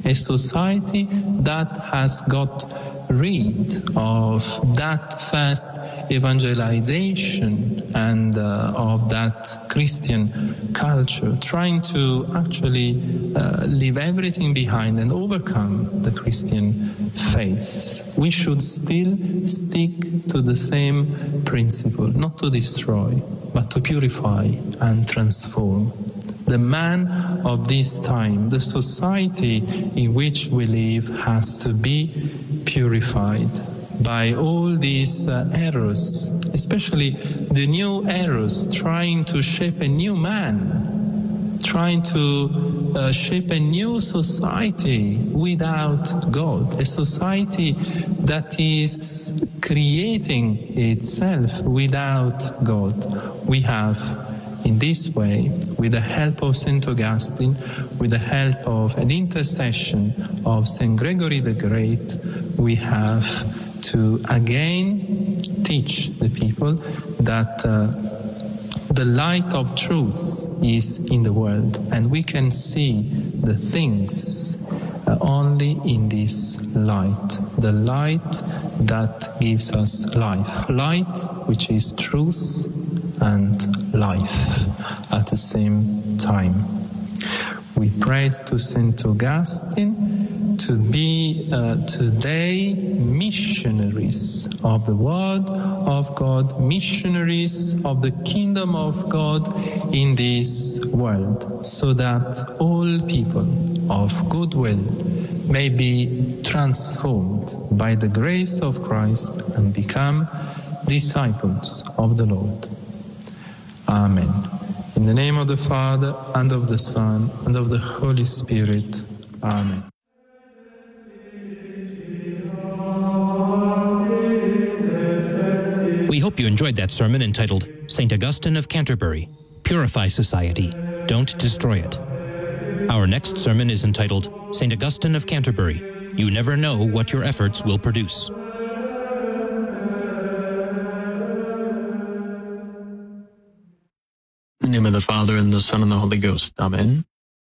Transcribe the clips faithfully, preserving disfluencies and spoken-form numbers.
a society that has got rid of that first evangelization and uh, of that Christian culture, trying to actually uh, leave everything behind and overcome the Christian faith. We should still stick to the same principle, not to destroy, but to purify and transform. The man of this time, the society in which we live, has to be purified by all these uh, errors, especially the new errors trying to shape a new man, trying to uh, shape a new society without God, a society that is creating itself without God. We have, in this way, with the help of Saint Augustine, with the help of an intercession of Saint Gregory the Great, we have to again teach the people that uh, the light of truth is in the world, and we can see the things uh, only in this light, the light that gives us life, light which is truth and life at the same time. We pray to Saint Augustine to be uh, today missionaries of the Word of God, missionaries of the kingdom of God in this world, so that all people of goodwill may be transformed by the grace of Christ and become disciples of the Lord. Amen. In the name of the Father, and of the Son, and of the Holy Spirit. Amen. We hope you enjoyed that sermon entitled Saint Augustine of Canterbury, Purify Society, Don't Destroy It. Our next sermon is entitled Saint Augustine of Canterbury, You Never Know What Your Efforts Will Produce. In the name of the Father, and the Son, and the Holy Ghost. Amen.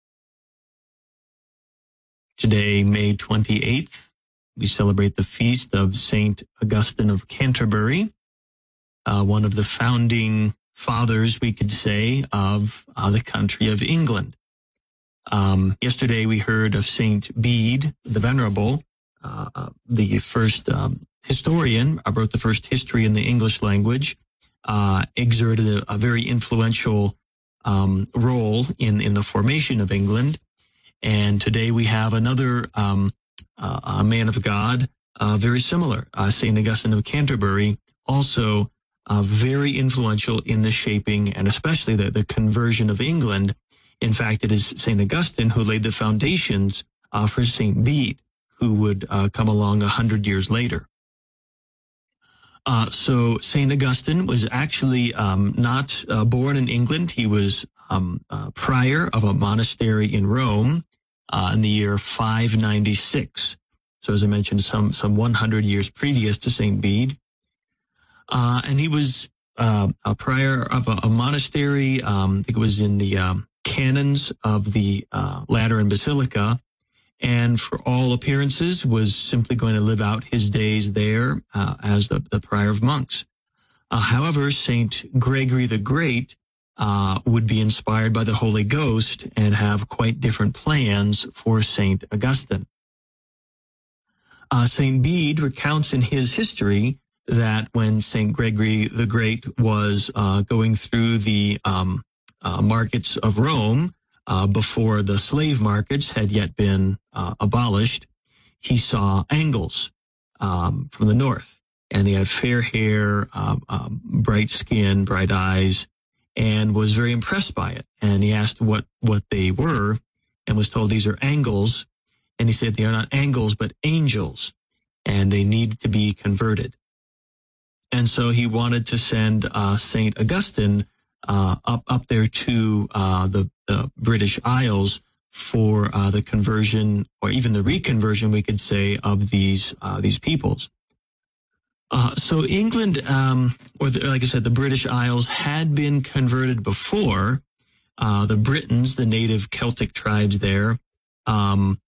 Today, May twenty-eighth, we celebrate the feast of Saint Augustine of Canterbury, uh, one of the founding fathers, we could say, of uh, the country of England. Um, yesterday, we heard of Saint Bede the Venerable, uh, the first um, historian, uh, wrote the first history in the English language. Uh, exerted a, a very influential um, role in, in the formation of England. And today we have another um, uh, a man of God, uh, very similar, uh, Saint Augustine of Canterbury, also uh, very influential in the shaping and especially the, the conversion of England. In fact, it is Saint Augustine who laid the foundations uh, for Saint Bede, who would uh, come along a hundred years later. Uh, so Saint Augustine was actually um, not uh, born in England. He was um, uh, prior of a monastery in Rome uh, in the year five ninety-six. So as I mentioned, some some one hundred years previous to Saint Bede. Uh, and he was uh, a prior of a, a monastery. Um, I think it was in the um, canons of the uh, Lateran Basilica. And for all appearances was simply going to live out his days there uh, as the, the prior of monks. Uh, however, Saint Gregory the Great uh, would be inspired by the Holy Ghost and have quite different plans for Saint Augustine. Uh, Saint Bede recounts in his history that when Saint Gregory the Great was uh, going through the um, uh, markets of Rome, Uh, before the slave markets had yet been uh, abolished, he saw Angles um, from the north, and they had fair hair, uh, uh, bright skin, bright eyes, and was very impressed by it. And he asked what, what they were, and was told these are Angles, and he said they are not Angles but angels, and they need to be converted. And so he wanted to send uh, Saint Augustine uh, up up there to uh, the the British Isles for uh, the conversion, or even the reconversion, we could say, of these uh, these peoples. Uh, so England, um, or the, like I said, the British Isles had been converted before. Uh, the Britons, the native Celtic tribes there, um,